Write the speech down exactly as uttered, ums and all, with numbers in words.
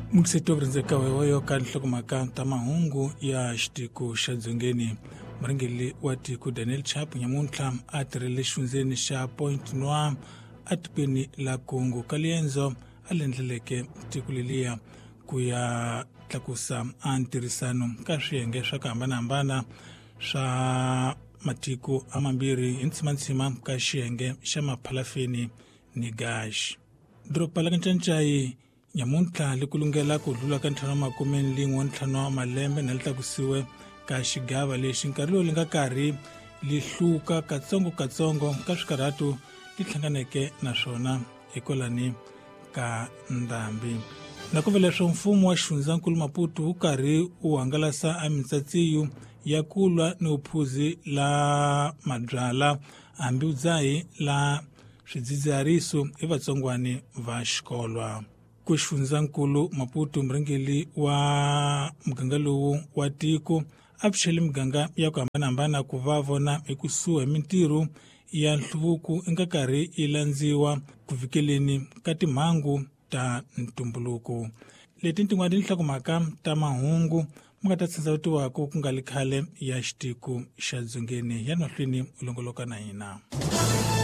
Mukisetovrenzeka weweyo kanhlokomaka tamahungu ya xitiku xa dzongeni murengeli wa tiko Daniel Chapo nyamuntla a tirhele xifundзeni xa Point Noir atikweni la Congo kalienzo a lendleleke tiko leliya ku ya tlakusa antirhisano ka swiyenge swa ku hambanahambana swa matiko amambirhi hi ntshimantshima ka xiyenge xa maphalafeni ni gaxi. Doropa la Kancancayi nyamuntla li kulungela ku dlula ka ntlhanu wa makumeni lin'we ntlhanu wa malembe na li tlakusiwe ka xigava lexi nkarhi lowu li nga karhi li hluka katsongo-katsongo ka swikarhatu li hlanganeke naswona hikwalani ka ndhambi. Na ku va leswo mfumo wa xifundzankulu Maputo wu karhi wu hangalasa a mitsatsiyo ya kulwa ni uphuzi la mabyala hambi udzahi la swidzidziharisi hi vatsongwani va xikolwa. Ku xifundzankulu Maputo murengeli wa muganga lowu wa tiko a pfuxele miganga ya ku hambanahambana ku va vona ekusuhi mintirho ya nhluvuko i nga karhi yi landziwa ku fikeleni ka timhangu ta ntumbuluko. Leti tin'wana tinhlakomhaka ta mahungu mu nga ta tsandzavatiwaka ku nga li khale ya xitiku xa dzongeni ya mahlweni u longoloka na hina.